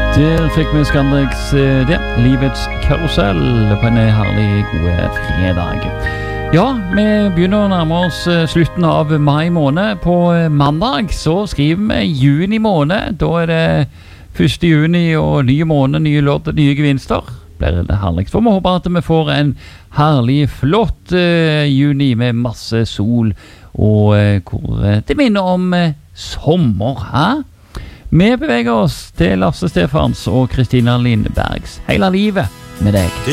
Der fikk vi Skandex det, Livets karusell på en herlig god fredag. Ja, vi begynner å nærme oss slutten av mai måned. På mandag så skriver vi juni måned. Da det 1. juni og nye måned, nye lodd, nye gevinster. Blir det herlig. For vi håper at vi får en herlig, flott juni med masse sol og hvor det minner om sommer, hæ? Vi beveger oss til Lasse Stefans og Kristina Lindbergs Hele livet med deg.